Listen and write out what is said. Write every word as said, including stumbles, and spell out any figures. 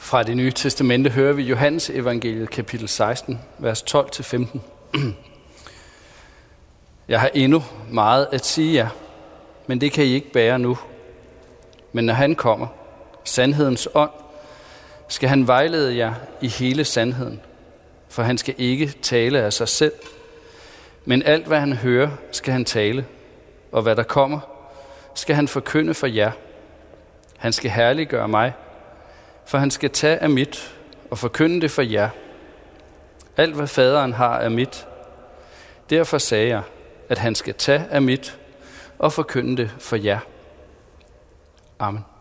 Fra Det Nye Testamente hører vi Johannes evangeliet kapitel seksten, vers tolv til femten. Jeg har endnu meget at sige jer, men det kan I ikke bære nu. Men når han kommer, sandhedens ånd, skal han vejlede jer i hele sandheden. For han skal ikke tale af sig selv, men alt hvad han hører, skal han tale, og hvad der kommer, skal han forkynde for jer. Han skal herliggøre mig, for han skal tage af mit og forkynde det for jer. Alt hvad faderen har er mit. Derfor sagde jeg, at han skal tage af mit og forkynde det for jer. Amen.